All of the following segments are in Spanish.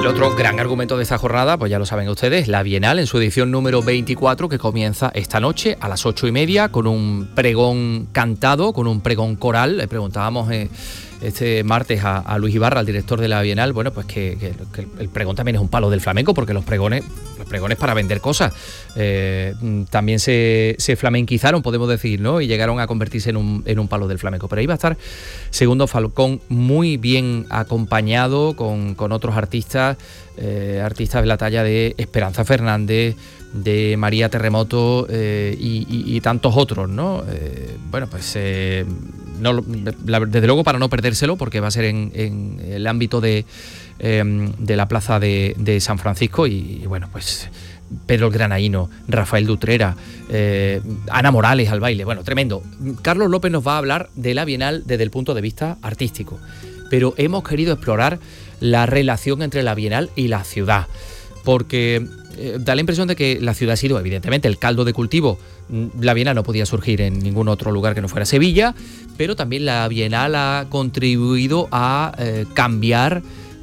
El otro gran argumento de esta jornada, pues ya lo saben ustedes, la Bienal en su edición número 24, que comienza esta noche a las 8:30 con un pregón cantado, con un pregón coral. Le preguntábamos este martes a Luis Ibarra, al director de la Bienal, bueno, pues que el pregón también es un palo del flamenco, porque los pregones para vender cosas también se flamenquizaron, podemos decir, ¿no? Y llegaron a convertirse en un palo del flamenco. Pero ahí va a estar Segundo Falcón muy bien acompañado con otros artistas de la talla de Esperanza Fernández, de María Terremoto y tantos otros, ¿no? Desde luego para no perdérselo, porque va a ser en el ámbito de la plaza de San Francisco y bueno, pues Pedro el Granaíno, Rafael Dutrera, Ana Morales al baile, bueno, tremendo. Carlos López nos va a hablar de la Bienal desde el punto de vista artístico, pero hemos querido explorar la relación entre la Bienal y la ciudad, porque da la impresión de que la ciudad ha sido evidentemente el caldo de cultivo. La Bienal no podía surgir en ningún otro lugar que no fuera Sevilla, pero también la Bienal ha contribuido a cambiar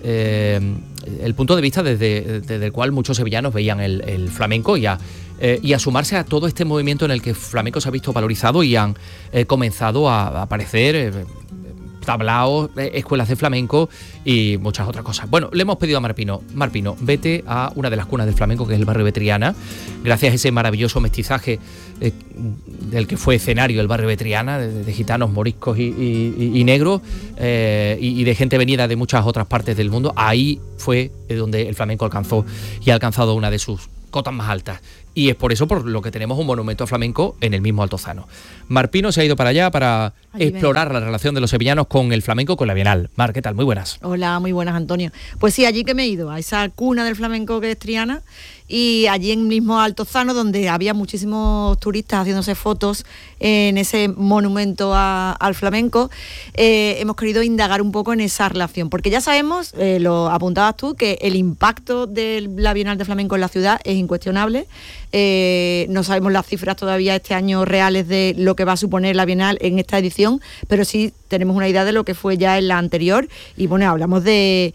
el punto de vista desde el cual muchos sevillanos veían el flamenco y a sumarse a todo este movimiento en el que el flamenco se ha visto valorizado y han comenzado a aparecer tablaos, escuelas de flamenco y muchas otras cosas. Bueno, le hemos pedido a Marpino, vete a una de las cunas del flamenco, que es el barrio de Triana, gracias a ese maravilloso mestizaje del que fue escenario el barrio de Triana, de gitanos, moriscos y negros, y de gente venida de muchas otras partes del mundo. Ahí fue donde el flamenco alcanzó y ha alcanzado una de sus cotas más altas. Y es por eso por lo que tenemos un monumento al flamenco en el mismo Altozano. Marpino se ha ido para allá para explorar la relación de los sevillanos con el flamenco, con la Bienal. Mar, ¿qué tal? Muy buenas. Hola, muy buenas, Antonio. Pues sí, allí que me he ido, a esa cuna del flamenco que es Triana, y allí en el mismo Altozano, donde había muchísimos turistas haciéndose fotos en ese monumento al flamenco, hemos querido indagar un poco en esa relación, porque ya sabemos, lo apuntabas tú, que el impacto de la Bienal de Flamenco en la ciudad es incuestionable. No sabemos las cifras todavía este año reales de lo que va a suponer la Bienal en esta edición, pero sí tenemos una idea de lo que fue ya en la anterior. Y bueno, hablamos de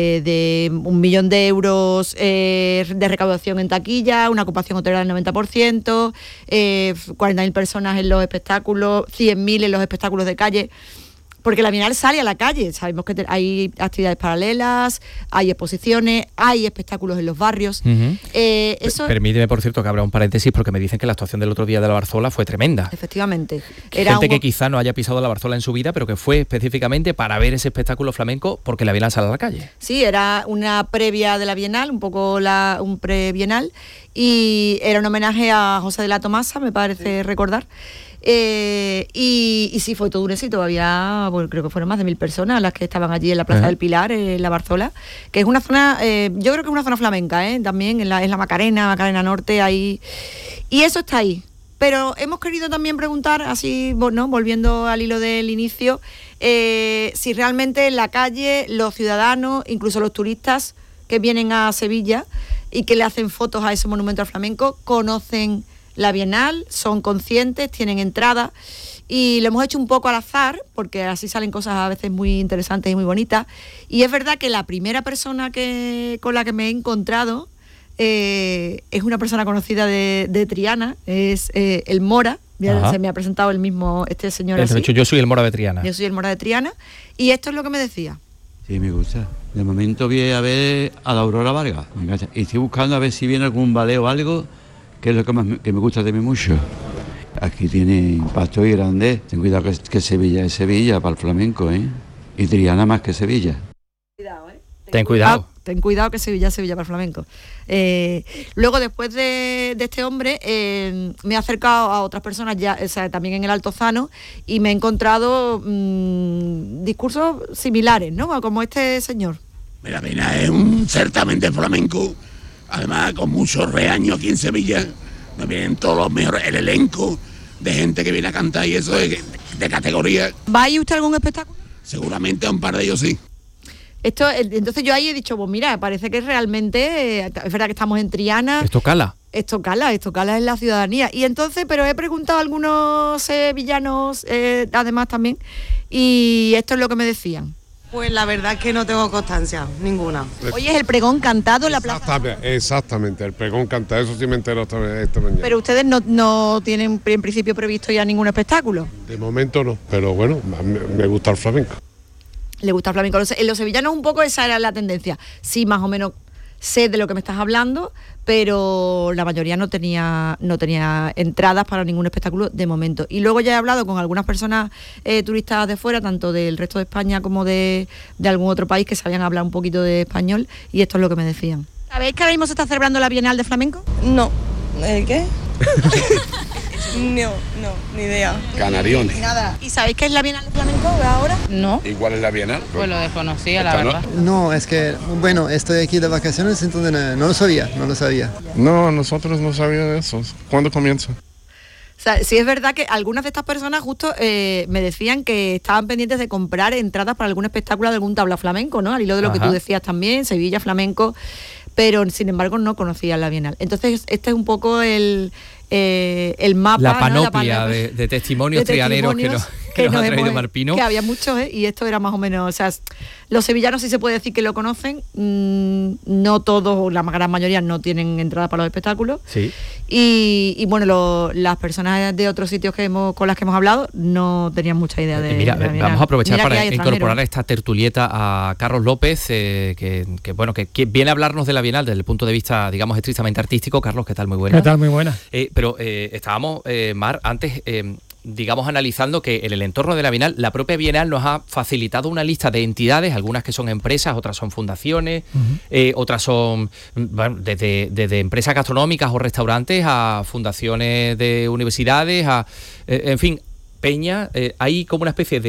1 millón de euros de recaudación en taquilla, una ocupación hotelera del 90%, 40.000 personas en los espectáculos, 100.000 en los espectáculos de calle. Porque la Bienal sale a la calle, sabemos que hay actividades paralelas, hay exposiciones, hay espectáculos en los barrios. Uh-huh. Permíteme, por cierto, que abra un paréntesis, porque me dicen que la actuación del otro día de la Barzola fue tremenda. Efectivamente. Gente que quizá no haya pisado la Barzola en su vida, pero que fue específicamente para ver ese espectáculo flamenco, porque la Bienal sale a la calle. Sí, era una previa de la Bienal, un poco un pre-Bienal, y era un homenaje a José de la Tomasa, me parece recordar. Y sí, fue todo un éxito. Había, bueno, creo que fueron más de 1.000 personas las que estaban allí en la Plaza del Pilar, en la Barzola, que es una zona, yo creo que es una zona flamenca, también en la Macarena Norte, ahí, y eso está ahí. Pero hemos querido también preguntar, así, bueno, volviendo al hilo del inicio, si realmente en la calle los ciudadanos, incluso los turistas que vienen a Sevilla y que le hacen fotos a ese monumento al flamenco, conocen la Bienal, son conscientes, tienen entrada, y lo hemos hecho un poco al azar, porque así salen cosas a veces muy interesantes y muy bonitas. Y es verdad que la primera persona con la que me he encontrado es una persona conocida de Triana, es el Mora. Se me ha presentado el mismo este señor así. De hecho, yo soy el Mora de Triana. Yo soy el Mora de Triana, y esto es lo que me decía. Sí, me gusta. De momento voy a ver a la Aurora Vargas, y estoy buscando a ver si viene algún ballet o algo, que es lo que me gusta de mí mucho. Aquí tiene impacto y grande. Ten cuidado que Sevilla es Sevilla para el flamenco, y Triana más que Sevilla. Ten cuidado. Ten cuidado que Sevilla es Sevilla para el flamenco. Luego, después de este hombre, me he acercado a otras personas ya, o sea, también en el Altozano, y me he encontrado discursos similares, ¿no? Como este señor. Mira, es un certamen de flamenco, además con muchos reaños aquí en Sevilla. Nos vienen todos los mejores, el elenco de gente que viene a cantar, y eso es de categoría. ¿Va a ir usted a algún espectáculo? Seguramente a un par de ellos sí. Entonces yo ahí he dicho, pues mira, parece que realmente, es verdad que estamos en Triana. Esto cala en la ciudadanía. Y entonces, pero he preguntado a algunos sevillanos, además también, y esto es lo que me decían. Pues la verdad es que no tengo constancia, ninguna. Hoy es el pregón cantado en la plaza. Exactamente, el pregón cantado, eso sí me entero esta mañana. Pero ustedes no tienen en principio previsto ya ningún espectáculo. De momento no, pero bueno, me gusta el flamenco. Le gusta el flamenco. En los sevillanos un poco esa era la tendencia. Sí, más o menos sé de lo que me estás hablando, pero la mayoría no tenía entradas para ningún espectáculo de momento. Y luego ya he hablado con algunas personas turistas de fuera, tanto del resto de España como de algún otro país, que sabían hablar un poquito de español, y esto es lo que me decían. ¿Sabéis que ahora mismo se está celebrando la Bienal de Flamenco? No. ¿El qué? No, ni idea. Canariones. Nada. ¿Y sabéis qué es la Bienal de Flamenco ahora? No. ¿Igual es la Bienal? Pues lo desconocía, la verdad. No, es que, bueno, estoy aquí de vacaciones, entonces no lo sabía. No, nosotros no sabíamos eso. ¿Cuándo comienza? O sea, sí es verdad que algunas de estas personas justo me decían que estaban pendientes de comprar entradas para algún espectáculo de algún tablao flamenco, ¿no? Al hilo de lo que tú decías también, Sevilla Flamenco, pero sin embargo no conocían la Bienal. Entonces este es un poco el mapa, la panoplia, ¿no? de testimonios trianeros que nos ha traído Marpino. Que había muchos, y esto era más o menos, o sea, los sevillanos sí se puede decir que lo conocen, no todos, la gran mayoría no tienen entrada para los espectáculos. Sí. Y bueno, las personas de otros sitios con las que hemos hablado no tenían mucha idea de Mira, la Bienal. vamos a aprovechar para incorporar extranjeros. a esta tertulieta a Carlos López, que viene a hablarnos de la Bienal desde el punto de vista, digamos, estrictamente artístico. Carlos, ¿qué tal? Muy buena. ¿Qué tal? Muy buena. Pero estábamos, Mar, antes, digamos, analizando que en el entorno de la Bienal, la propia Bienal nos ha facilitado una lista de entidades, algunas que son empresas, otras son fundaciones, otras son desde empresas gastronómicas o restaurantes a fundaciones de universidades, en fin, peñas. Hay como una especie de